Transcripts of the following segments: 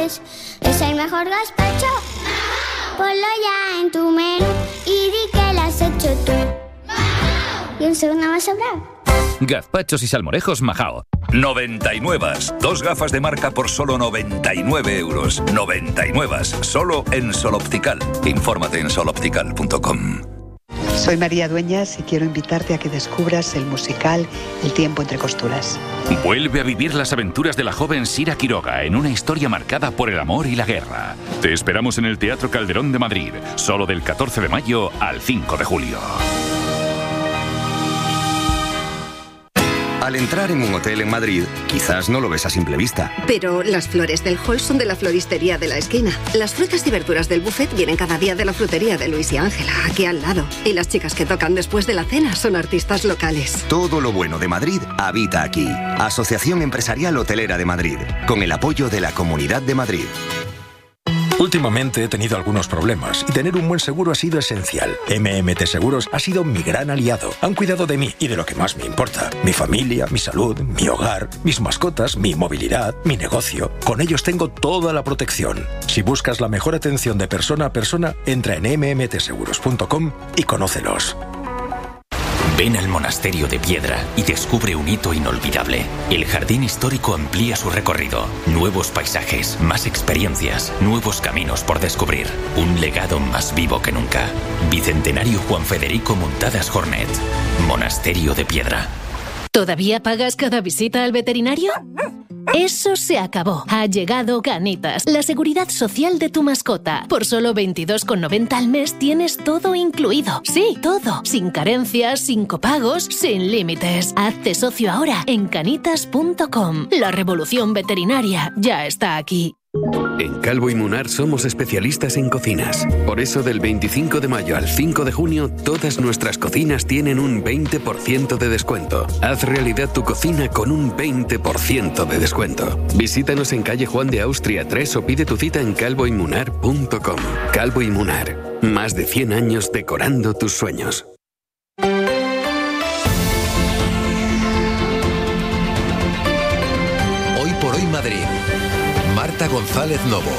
Es el mejor gazpacho. Ponlo ya en tu menú y di que lo has hecho tú. Y un segundo más sobrar. Gazpachos y salmorejos Majao. 99. 2 gafas de marca por solo 99 euros. 99. Solo en Sol Optical. Infórmate en soloptical.com. Soy María Dueñas y quiero invitarte a que descubras el musical El tiempo entre costuras. Vuelve a vivir las aventuras de la joven Sira Quiroga en una historia marcada por el amor y la guerra. Te esperamos en el Teatro Calderón de Madrid, solo del 14 de mayo al 5 de julio. Al entrar en un hotel en Madrid, quizás no lo ves a simple vista. Pero las flores del hall son de la floristería de la esquina. Las frutas y verduras del buffet vienen cada día de la frutería de Luis y Ángela, aquí al lado. Y las chicas que tocan después de la cena son artistas locales. Todo lo bueno de Madrid habita aquí. Asociación Empresarial Hotelera de Madrid, con el apoyo de la Comunidad de Madrid. Últimamente he tenido algunos problemas y tener un buen seguro ha sido esencial. MMT Seguros ha sido mi gran aliado. Han cuidado de mí y de lo que más me importa. Mi familia, mi salud, mi hogar, mis mascotas, mi movilidad, mi negocio. Con ellos tengo toda la protección. Si buscas la mejor atención de persona a persona, entra en mmtseguros.com y conócelos. Ven al Monasterio de Piedra y descubre un hito inolvidable. El jardín histórico amplía su recorrido. Nuevos paisajes, más experiencias, nuevos caminos por descubrir. Un legado más vivo que nunca. Bicentenario Juan Federico Muntadas Jornet. Monasterio de Piedra. ¿Todavía pagas cada visita al veterinario? Eso se acabó. Ha llegado Canitas, la seguridad social de tu mascota. Por solo 22,90 al mes tienes todo incluido. Sí, todo. Sin carencias, sin copagos, sin límites. Hazte socio ahora en canitas.com. La revolución veterinaria ya está aquí. En Calvo y Munar somos especialistas en cocinas. Por eso del 25 de mayo al 5 de junio, todas nuestras cocinas tienen un 20% de descuento. Haz realidad tu cocina con un 20% de descuento. Visítanos en calle Juan de Austria 3 o pide tu cita en calvoymunar.com. Calvo y Munar, más de 100 años decorando tus sueños. Hoy por hoy Madrid. Marta González Novo.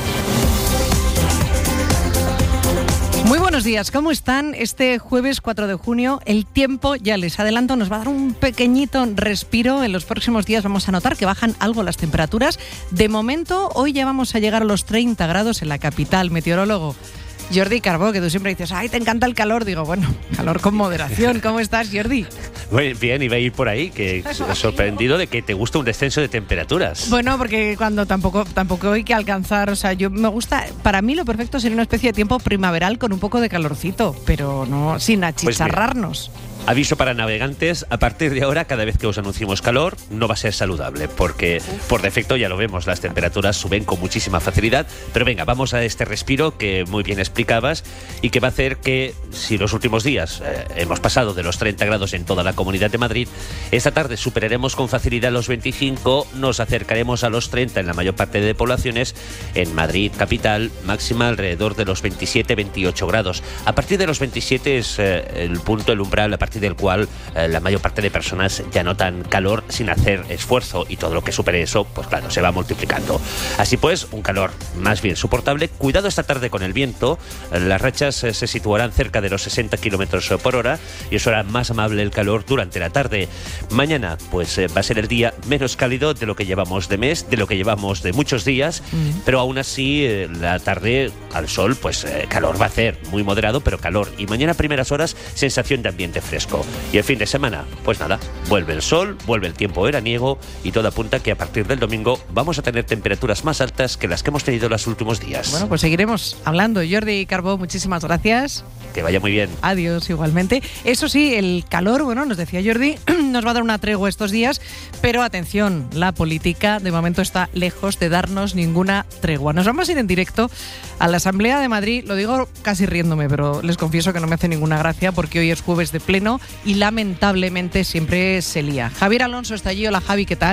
Muy buenos días, ¿cómo están? Este jueves 4 de junio el tiempo, ya les adelanto, nos va a dar un pequeñito respiro. En los próximos días vamos a notar que bajan algo las temperaturas. De momento, hoy ya vamos a llegar a los 30 grados en la capital. Meteorólogo Jordi Carbó, que tú siempre dices, ¡ay, te encanta el calor! Digo, bueno, calor con moderación. ¿Cómo estás, Jordi? Muy bien, iba a ir por ahí, que sorprendido de que te gusta un descenso de temperaturas. Bueno, porque cuando tampoco hay que alcanzar, o sea, yo me gusta, para mí lo perfecto sería una especie de tiempo primaveral con un poco de calorcito, pero no sin achicharrarnos. Pues aviso para navegantes, a partir de ahora, cada vez que os anunciemos calor, no va a ser saludable, porque por defecto ya lo vemos, las temperaturas suben con muchísima facilidad. Pero venga, vamos a este respiro que muy bien explicabas y que va a hacer que, si los últimos días hemos pasado de los 30 grados en toda la Comunidad de Madrid, esta tarde superaremos con facilidad los 25, nos acercaremos a los 30 en la mayor parte de poblaciones. En Madrid capital, máxima alrededor de los 27-28 grados. A partir de los 27 es el umbral a partir del cual la mayor parte de personas ya notan calor sin hacer esfuerzo, y todo lo que supere eso, pues claro, se va multiplicando. Así pues, un calor más bien soportable. Cuidado esta tarde con el viento, las rachas se situarán cerca de los 60 kilómetros por hora y eso hará más amable el calor durante la tarde. Mañana, pues va a ser el día menos cálido de lo que llevamos de mes, de lo que llevamos de muchos días, pero aún así la tarde al sol, pues calor va a hacer, muy moderado, pero calor. Y mañana primeras horas, sensación de ambiente fresco. Y el fin de semana, pues nada, vuelve el sol, vuelve el tiempo veraniego y todo apunta que a partir del domingo vamos a tener temperaturas más altas que las que hemos tenido los últimos días. Bueno, pues seguiremos hablando. Jordi Carbó, muchísimas gracias. Que vaya muy bien. Adiós, igualmente. Eso sí, el calor, bueno, nos decía Jordi, nos va a dar una tregua estos días, pero atención, la política de momento está lejos de darnos ninguna tregua. Nos vamos a ir en directo a la Asamblea de Madrid, lo digo casi riéndome, pero les confieso que no me hace ninguna gracia porque hoy es jueves de pleno y lamentablemente siempre se lía. Javier Alonso está allí. Hola, Javi, ¿qué tal?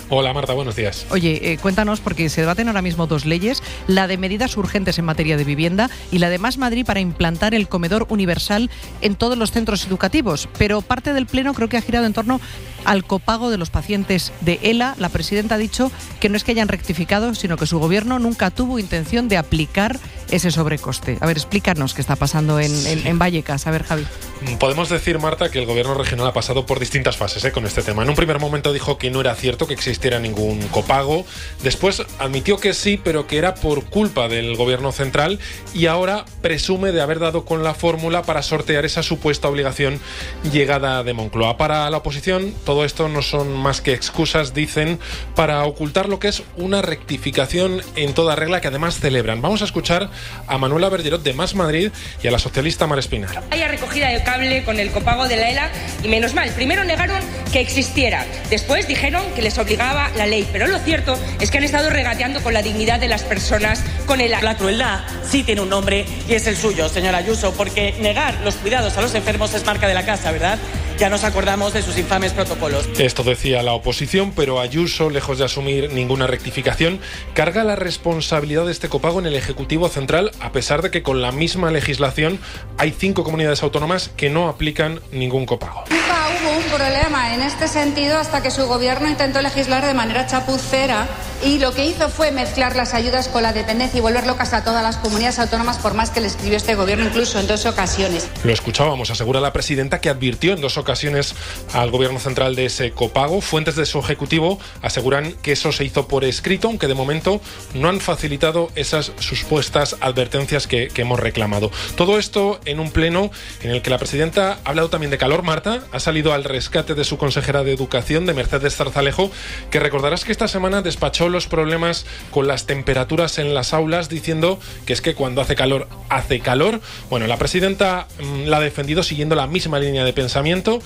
Hola Marta, buenos días. Oye, cuéntanos, porque se debaten ahora mismo dos leyes, la de medidas urgentes en materia de vivienda y la de Más Madrid para implantar el comedor universal en todos los centros educativos. Pero parte del Pleno creo que ha girado en torno al copago de los pacientes de ELA. La presidenta ha dicho que no es que hayan rectificado, sino que su gobierno nunca tuvo intención de aplicar ese sobrecoste. A ver, explícanos qué está pasando en Vallecas. A ver, Javi. Podemos decir, Marta, que el gobierno regional ha pasado por distintas fases con este tema. En un primer momento dijo que no era cierto que existiera ningún copago. Después admitió que sí, pero que era por culpa del gobierno central, y ahora presume de haber dado con la fórmula para sortear esa supuesta obligación llegada de Moncloa. Para la oposición, todo esto no son más que excusas, dicen, para ocultar lo que es una rectificación en toda regla que además celebran. Vamos a escuchar a Manuela Bergerot de Más Madrid y a la socialista Mar Espinar. Haya recogida de cable con el copago de la ELA y menos mal. Primero negaron que existiera, después dijeron que les obligaba la ley, pero lo cierto es que han estado regateando con la dignidad de las personas con ELA. La crueldad sí tiene un nombre y es el suyo, señora Ayuso, porque negar los cuidados a los enfermos es marca de la casa, ¿verdad? Ya nos acordamos de sus infames protocolos. Esto decía la oposición, pero Ayuso, lejos de asumir ninguna rectificación, carga la responsabilidad de este copago en el Ejecutivo Central, a pesar de que con la misma legislación hay 5 comunidades autónomas que no aplican ningún copago. Nunca hubo un problema en este sentido hasta que su gobierno intentó legislar de manera chapucera y lo que hizo fue mezclar las ayudas con la dependencia y volver locas a todas las comunidades autónomas, por más que le escribió este gobierno incluso en 2 ocasiones. Lo escuchábamos, asegura la presidenta que advirtió en 2 ocasiones al gobierno central de ese copago. Fuentes de su ejecutivo aseguran que eso se hizo por escrito, aunque de momento no han facilitado esas supuestas advertencias que hemos reclamado. Todo esto en un pleno en el que la presidenta ha hablado también de calor. Marta ha salido al rescate de su consejera de Educación, de Mercedes Zarzalejo, que recordarás que esta semana despachó los problemas con las temperaturas en las aulas, diciendo que es que cuando hace calor, hace calor. Bueno, la presidenta la ha defendido siguiendo la misma línea de pensamiento.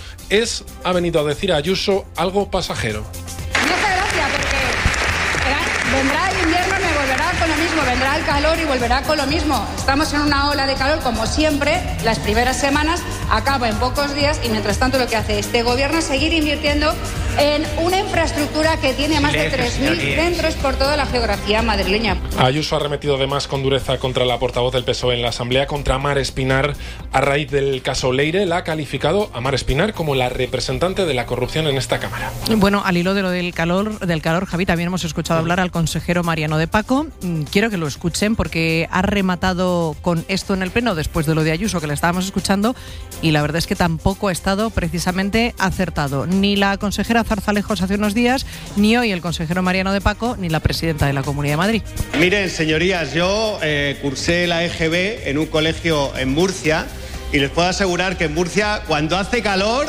Ha venido a decir a Ayuso algo pasajero. Me hace gracia porque vendrá el invierno y me volverá con lo mismo, vendrá el calor y volverá con lo mismo. Estamos en una ola de calor como siempre, las primeras semanas, acaba en pocos días y mientras tanto lo que hace este gobierno es seguir invirtiendo en una infraestructura que tiene más de 3.000 centros por toda la geografía madrileña. Ayuso ha arremetido además con dureza contra la portavoz del PSOE en la Asamblea, contra Mar Espinar, a raíz del caso Leire. La ha calificado a Mar Espinar como la representante de la corrupción en esta Cámara. Bueno, al hilo de lo del calor, Javi, también hemos escuchado hablar al consejero Mariano de Paco. Quiero que lo escuchen porque ha rematado con esto en el Pleno después de lo de Ayuso, que le estábamos escuchando, y la verdad es que tampoco ha estado precisamente acertado. Ni la consejera Zarzalejos hace unos días, ni hoy el consejero Mariano de Paco, ni la presidenta de la Comunidad de Madrid. Miren, señorías, yo cursé la EGB en un colegio en Murcia y les puedo asegurar que en Murcia cuando hace calor,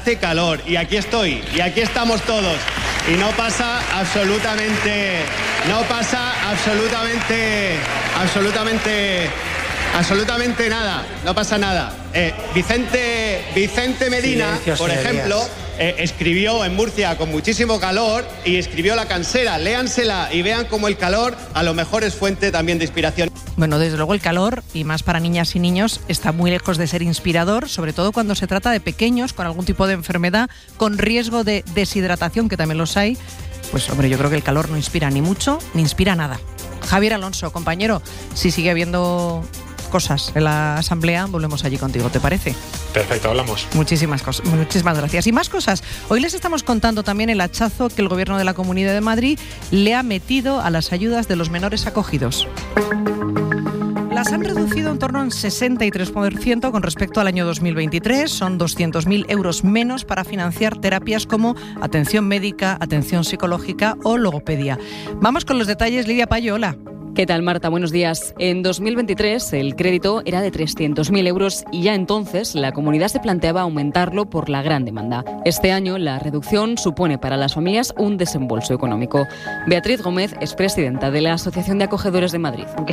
y aquí estoy, y aquí estamos todos, y no pasa absolutamente nada, no pasa nada. Vicente Medina, por ejemplo, escribió en Murcia con muchísimo calor y escribió La Cansera. Léansela y vean cómo el calor a lo mejor es fuente también de inspiración. Bueno, desde luego el calor, y más para niñas y niños, está muy lejos de ser inspirador, sobre todo cuando se trata de pequeños con algún tipo de enfermedad, con riesgo de deshidratación, que también los hay. Pues hombre, yo creo que el calor no inspira ni mucho, ni inspira nada. Javier Alonso, compañero, si sigue habiendo cosas en la Asamblea, volvemos allí contigo, ¿te parece? Perfecto, hablamos. Muchísimas gracias. Y más cosas. Hoy les estamos contando también el hachazo que el Gobierno de la Comunidad de Madrid le ha metido a las ayudas de los menores acogidos. Las han reducido en torno a un 63% con respecto al año 2023. Son 200.000 euros menos para financiar terapias como atención médica, atención psicológica o logopedia. Vamos con los detalles. Lidia Payo, hola. ¿Qué tal, Marta? Buenos días. En 2023 el crédito era de 300.000 euros y ya entonces la comunidad se planteaba aumentarlo por la gran demanda. Este año la reducción supone para las familias un desembolso económico. Beatriz Gómez es presidenta de la Asociación de Acogedores de Madrid. Aunque estas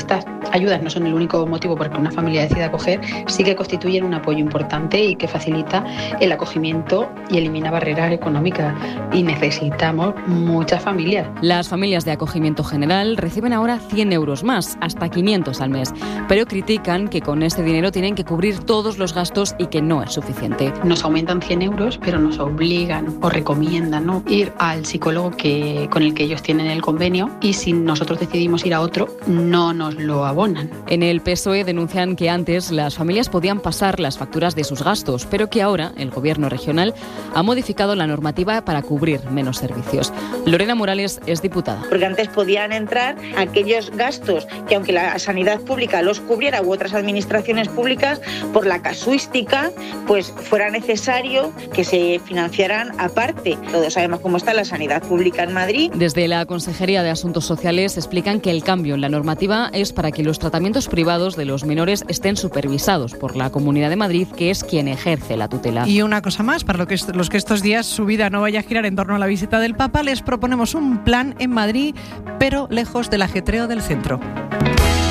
ayudas no son el único motivo por el que una familia decida acoger, sí que constituyen un apoyo importante y que facilita el acogimiento y elimina barreras económicas. Y necesitamos muchas familias. Las familias de acogimiento general reciben ahora 100 euros más, hasta 500 al mes, pero critican que con este dinero tienen que cubrir todos los gastos y que no es suficiente. Nos aumentan 100 euros, pero nos obligan o recomiendan, ¿no?, ir al psicólogo con el que ellos tienen el convenio, y si nosotros decidimos ir a otro, no nos lo abonan. En el PSOE denuncian que antes las familias podían pasar las facturas de sus gastos, pero que ahora el Gobierno regional ha modificado la normativa para cubrir menos servicios. Lorena Morales es diputada. Porque antes podían entrar aquellos gastos que, aunque la sanidad pública los cubriera u otras administraciones públicas, por la casuística, pues fuera necesario que se financiaran aparte. Todos sabemos cómo está la sanidad pública en Madrid. Desde la Consejería de Asuntos Sociales explican que el cambio en la normativa es para que los tratamientos privados de los menores estén supervisados por la Comunidad de Madrid, que es quien ejerce la tutela. Y una cosa más, para los que estos días su vida no vaya a girar en torno a la visita del Papa, les proponemos un plan en Madrid, pero lejos del ajetreo del centro.